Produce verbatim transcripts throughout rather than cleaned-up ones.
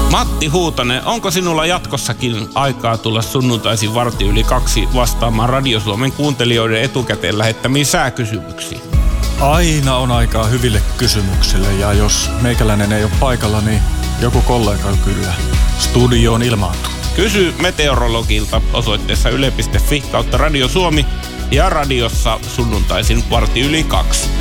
Matti Huutonen, onko sinulla jatkossakin aikaa tulla sunnuntaisin varti yli kaksi vastaamaan Radio Suomen kuuntelijoiden etukäteen lähettämiin sääkysymyksiin? Aina on aikaa hyville kysymyksille ja jos meikäläinen ei ole paikalla, niin joku kollega kyllä studioon ilmaantuu. Kysy meteorologilta osoitteessa yle piste fi kautta Radio Suomi ja radiossa sunnuntaisin varti yli kaksi.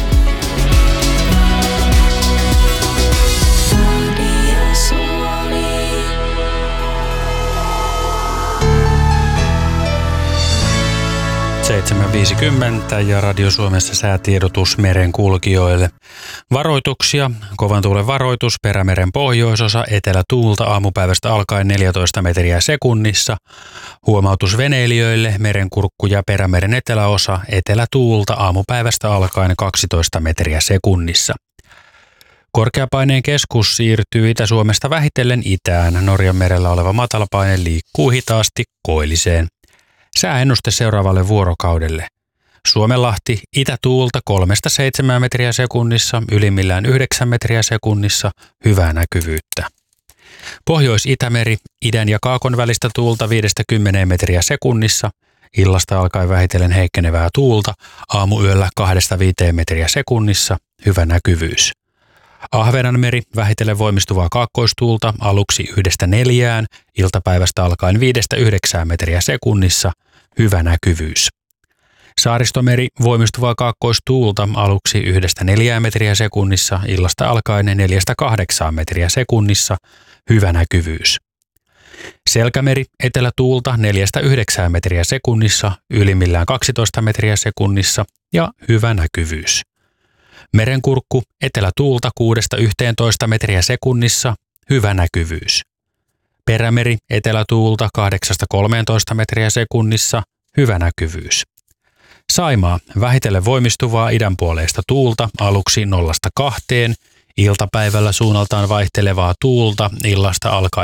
seitsemän viisikymmentä ja Radio Suomessa säätiedotus merenkulkijoille. Varoituksia. Kovan tuulen varoitus Perämeren pohjoisosa etelätuulta aamupäivästä alkaen neljätoista metriä sekunnissa. Huomautus veneilijöille Merenkurkku ja Perämeren eteläosa etelätuulta aamupäivästä alkaen kaksitoista metriä sekunnissa. Korkeapaineen keskus siirtyy Itä-Suomesta vähitellen itään. Norjan merellä oleva matalapaine liikkuu hitaasti koilliseen. Sääennuste seuraavalle vuorokaudelle. Suomenlahti itätuulta kolmesta seitsemään metriä sekunnissa, ylimmillään yhdeksän metriä sekunnissa, hyvää näkyvyyttä. Pohjois-Itämeri idän ja kaakon välistä tuulta viidestä kymmeneen metriä sekunnissa, illasta alkaen vähitellen heikkenevää tuulta, aamuyöllä kahdesta viiteen metriä sekunnissa, hyvä näkyvyys. Ahvenanmeri vähitellen voimistuvaa kaakkoistuulta aluksi yhdestä neljään, iltapäivästä alkaen viidestä yhdeksään metriä sekunnissa, hyvä näkyvyys. Saaristomeri voimistuvaa kaakkoistuulta aluksi yhdestä neljään metriä sekunnissa, illasta alkaen neljästä kahdeksaan metriä sekunnissa, hyvä näkyvyys. Selkämeri etelätuulta neljästä yhdeksään metriä sekunnissa, ylimmillään kaksitoista metriä sekunnissa ja hyvä näkyvyys. Merenkurkku etelätuulta kuudesta yhteentoista metriä sekunnissa, hyvä näkyvyys. Perämeri etelätuulta kahdeksasta kolmeentoista metriä sekunnissa, hyvä näkyvyys. Saimaa vähitellen voimistuvaa idänpuoleista tuulta aluksi nollasta kahteen, iltapäivällä suunnaltaan vaihtelevaa tuulta illasta alkaen